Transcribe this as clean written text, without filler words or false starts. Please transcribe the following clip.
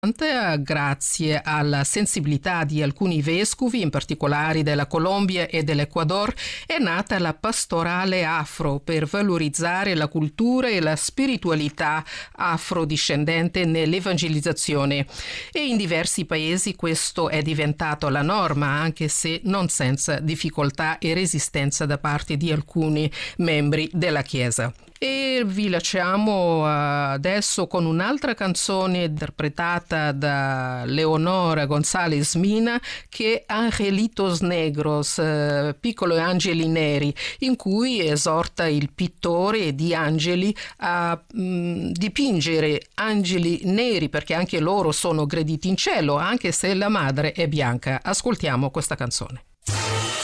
Grazie alla sensibilità di alcuni vescovi, in particolare della Colombia e dell'Ecuador, è nata la pastorale afro per valorizzare la cultura e la spiritualità afrodiscendente nell'evangelizzazione. E in diversi paesi questo è diventato la norma, anche se non senza difficoltà e resistenza da parte di alcuni membri della Chiesa. E vi lasciamo adesso con un'altra canzone interpretata da Leonora González Mina, che è Angelitos Negros, piccoli angeli neri, in cui esorta il pittore di angeli a dipingere angeli neri, perché anche loro sono graditi in cielo, anche se la madre è bianca. Ascoltiamo questa canzone.